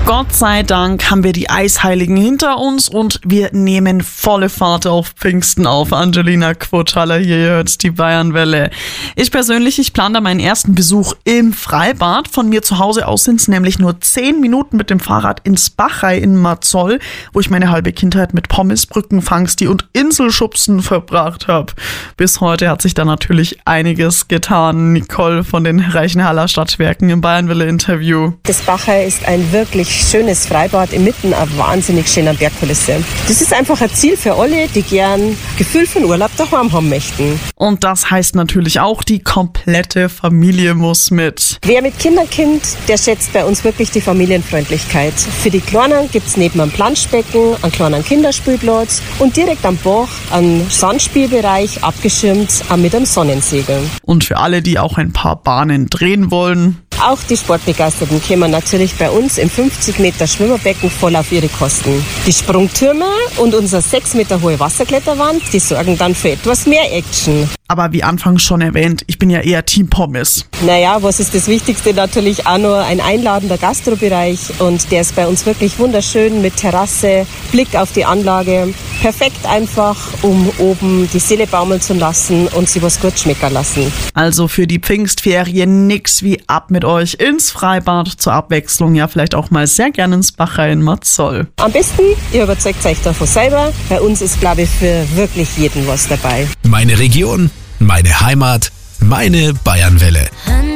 Gott sei Dank haben wir die Eisheiligen hinter uns und wir nehmen volle Fahrt auf Pfingsten auf. Angelina Quotaller, hier hört die Bayernwelle. Ich plane da meinen ersten Besuch im Freibad. Von mir zu Hause aus sind es nämlich nur 10 Minuten mit dem Fahrrad ins Bachrei in Marzoll, wo ich meine halbe Kindheit mit Pommes, Brückenfangsti und Inselschubsen verbracht habe. Bis heute hat sich da natürlich einiges getan. Nicole von den Reichenhaller Stadtwerken im Bayernwelle-Interview. Das Bachrei ist ein wirklich schönes Freibad inmitten einer wahnsinnig schönen Bergkulisse. Das ist einfach ein Ziel für alle, die gern Gefühl von Urlaub daheim haben möchten. Und das heißt natürlich auch, die komplette Familie muss mit. Wer mit Kinderkind, der schätzt bei uns wirklich die Familienfreundlichkeit. Für die Kleinen gibt es neben einem Planschbecken einen kleinen Kinderspielplatz und direkt am Bach einen Sandspielbereich, abgeschirmt mit einem Sonnensegel. Und für alle, die auch ein paar Bahnen drehen wollen. Auch die Sportbegeisterten kommen natürlich bei uns im 50 Meter Schwimmerbecken voll auf ihre Kosten. Die Sprungtürme und unsere 6 Meter hohe Wasserkletterwand, die sorgen dann für etwas mehr Action. Aber wie anfangs schon erwähnt, ich bin ja eher Team Pommes. Naja, was ist das Wichtigste? Natürlich auch nur ein einladender Gastrobereich und der ist bei uns wirklich wunderschön mit Terrasse, Blick auf die Anlage. Perfekt einfach, um oben die Seele baumeln zu lassen und sie was gut schmecken lassen. Also für die Pfingstferien nix wie ab mit euch ins Freibad zur Abwechslung. Ja, vielleicht auch mal sehr gerne ins Bachrei in Marzoll. Am besten, ihr überzeugt euch davon selber. Bei uns ist, glaube ich, für wirklich jeden was dabei. Meine Region, meine Heimat, meine Bayernwelle.